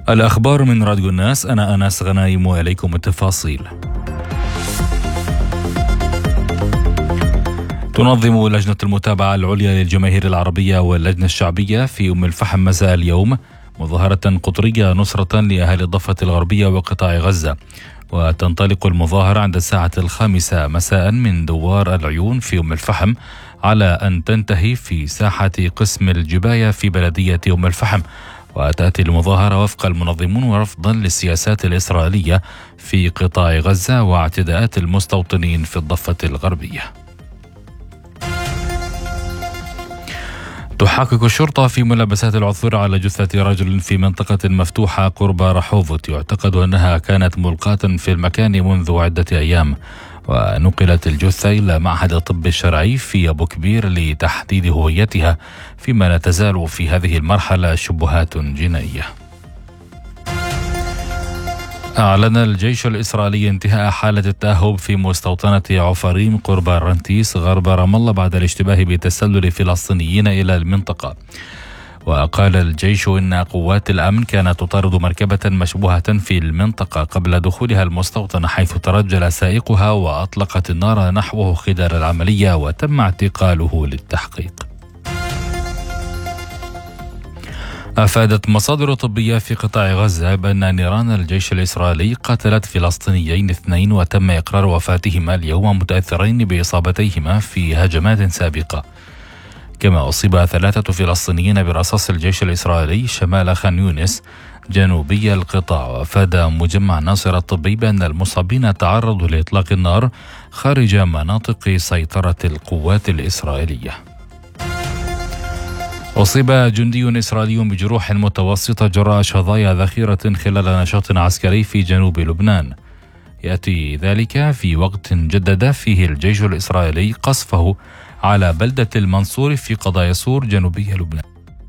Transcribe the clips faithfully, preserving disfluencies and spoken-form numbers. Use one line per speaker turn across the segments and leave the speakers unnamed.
الأخبار من راديو الناس، أنا أنس غنايم وإليكم التفاصيل. تنظم لجنة المتابعة العليا للجماهير العربية واللجنة الشعبية في أم الفحم مساء اليوم مظاهرة قطرية نصرة لأهالي الضفة الغربية وقطاع غزة، وتنطلق المظاهرة عند الساعة الخامسة مساء من دوار العيون في أم الفحم، على أن تنتهي في ساحة قسم الجباية في بلدية أم الفحم. وتأتي المظاهرة وفق المنظمون رفضا للسياسات الإسرائيلية في قطاع غزة واعتداءات المستوطنين في الضفة الغربية. تحقق الشرطة في ملابسات العثور على جثة رجل في منطقة مفتوحة قرب رحوفوت، يعتقد أنها كانت ملقاة في المكان منذ عدة أيام، ونقلت الجثة إلى معهد الطب الشرعي في أبو كبير لتحديد هويتها، فيما لا تزال في هذه المرحلة شبهات جنائية. أعلن الجيش الإسرائيلي انتهاء حالة التأهب في مستوطنة عفريم قرب رنتيس غرب رام الله بعد الاشتباه بتسلل فلسطينيين إلى المنطقة. وقال الجيش إن قوات الأمن كانت تطارد مركبة مشبوهة في المنطقة قبل دخولها المستوطنة، حيث ترجل سائقها وأطلقت النار نحوه خلال العملية وتم اعتقاله للتحقيق. أفادت مصادر طبية في قطاع غزة بأن نيران الجيش الإسرائيلي قتلت فلسطينيين اثنين، وتم إقرار وفاتهما اليوم متأثرين بإصابتيهما في هجمات سابقة. كما أصيب ثلاثة فلسطينيين برصاص الجيش الإسرائيلي شمال خان يونس جنوبي القطاع. وأفاد مجمع ناصر الطبي بأن المصابين تعرضوا لإطلاق النار خارج مناطق سيطرة القوات الإسرائيلية. أصيب جندي إسرائيلي بجروح متوسطة جراء شظايا ذخيرة خلال نشاط عسكري في جنوب لبنان. يأتي ذلك في وقت جدد فيه الجيش الإسرائيلي قصفه على بلدة المنصور في قضايا سور جنوبي لبنان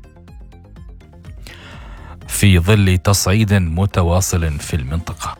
في ظل تصعيد متواصل في المنطقة.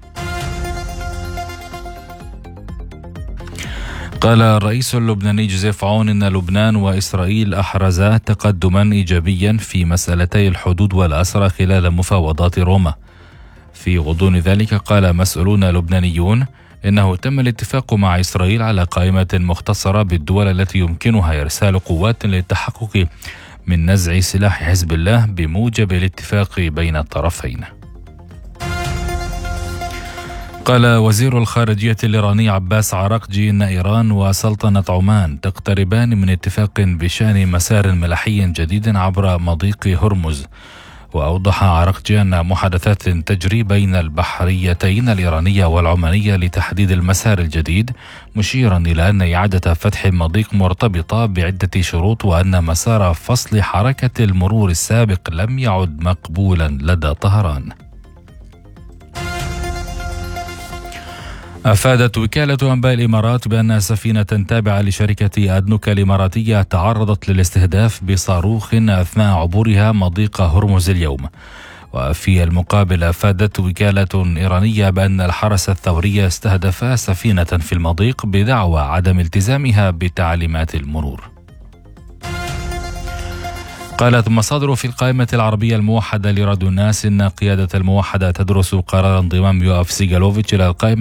قال الرئيس اللبناني جوزيف عون إن لبنان وإسرائيل أحرزا تقدما إيجابيا في مسألتي الحدود والأسرى خلال مفاوضات روما. في غضون ذلك قال مسؤولون لبنانيون إنه تم الاتفاق مع إسرائيل على قائمة مختصرة بالدول التي يمكنها إرسال قوات للتحقق من نزع سلاح حزب الله بموجب الاتفاق بين الطرفين. قال وزير الخارجية الإيراني عباس عراقجي إن إيران وسلطنة عمان تقتربان من اتفاق بشأن مسار ملاحي جديد عبر مضيق هرمز. وأوضح عراقجي أن محادثات تجري بين البحريتين الإيرانية والعمانية لتحديد المسار الجديد، مشيرا إلى أن إعادة فتح المضيق مرتبطة بعدة شروط، وأن مسار فصل حركة المرور السابق لم يعد مقبولا لدى طهران. أفادت وكالة أنباء الإمارات بأن سفينة تابعة لشركة أدنوكا الإماراتية تعرضت للاستهداف بصاروخ أثناء عبورها مضيق هرمز اليوم. وفي المقابل أفادت وكالة إيرانية بأن الحرس الثوري استهدف سفينة في المضيق بدعوى عدم التزامها بتعليمات المرور. قالت مصادر في القائمة العربية الموحدة لراديو الناس إن قيادة الموحدة تدرس قرار انضمام يوآف سيغالوفيتش إلى القائمة